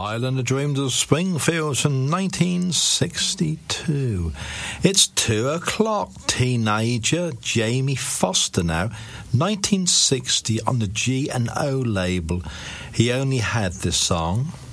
Islander Dreams of Springfield from 1962. It's 2 o'clock. Teenager Jamie Foster now, 1960 on the G&O label. He only had this song.